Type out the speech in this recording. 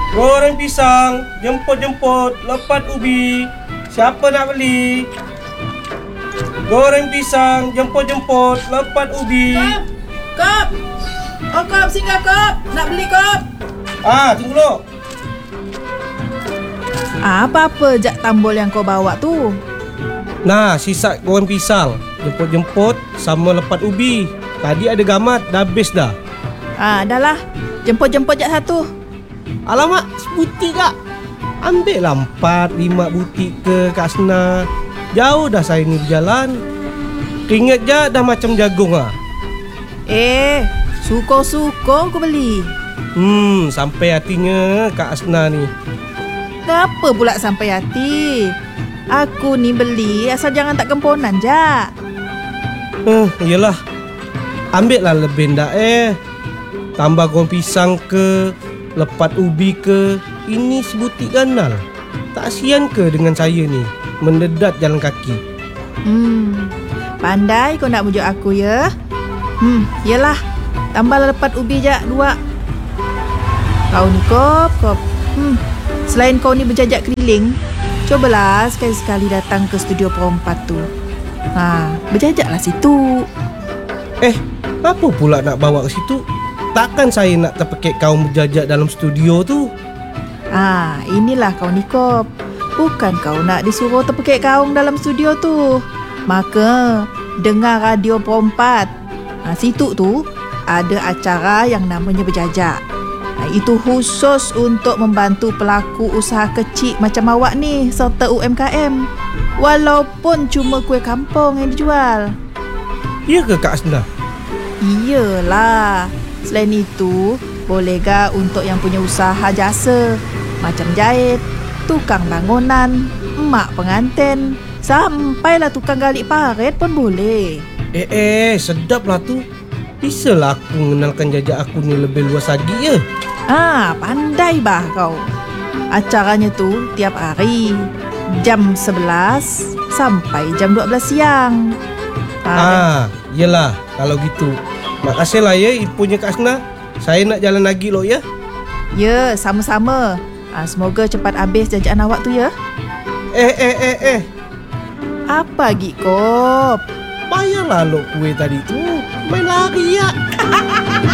Goreng pisang, jemput-jemput, lepat ubi. Siapa nak beli? Goreng pisang, jemput-jemput, lepat ubi. Kop! Oh, Kop, singgah Kop. Nak beli Kop? Tunggu dulu. Apa-apa jak tambol yang kau bawa tu? Nah, sisa goreng pisang, jemput-jemput sama lepat ubi. Tadi ada gamat, dah habis dah. Dah lah. Jemput-jemput jak satu. Alamak, sebutik kak. Ambil lah 4-5 butik ke Kak Asna. Jauh dah saya ni berjalan. Keringat je dah macam jagung lah. Suka-suka aku beli. Sampai hatinya Kak Asna ni. Kenapa pula sampai hati? Aku ni beli asal jangan tak kemponan jak. Yelah. Ambil lah lebih ndak tambah goreng pisang ke, lepat ubi ke. Ini sebutik ganal. Tak sian ke dengan saya ni mendedat jalan kaki? Pandai kau nak bujuk aku ya. Yelah. Tambah lepat ubi jak 2. Kau ni Kop. Selain kau ni berjajak keliling, cobalah sekali-sekali datang ke studio Pro 4 tu. Berjajaklah situ. Apa pula nak bawa ke situ? Takkan saya nak terpekik kau berjajak dalam studio tu? Inilah kau ni Kop. Bukan kau nak disuruh terpekik kaung dalam studio tu. Maka dengar radio Pro 4. Situ tu ada acara yang namanya berjajak. Itu khusus untuk membantu pelaku usaha kecil macam awak ni serta UMKM. Walaupun cuma kuih kampung yang dijual. Ya ke Kak Asna? Iyalah. Selain itu, boleh gak untuk yang punya usaha jasa macam jahit, tukang bangunan, emak pengantin, sampailah tukang galik parit pun boleh. Sedap lah tu. Bisalah aku mengenalkan jajak aku ni lebih luas lagi ya. Pandai bah kau. Acaranya tu tiap hari jam 11 sampai jam 12 siang. Yelah kalau gitu. Makasih lah ya infonya Kak Asna. Saya nak jalan lagi loh ya. Ya, sama-sama. Semoga cepat habis jajanan awak tu ya. Apa lagi Kop? Bayarlah lo kue tadi tu. Main lari ya.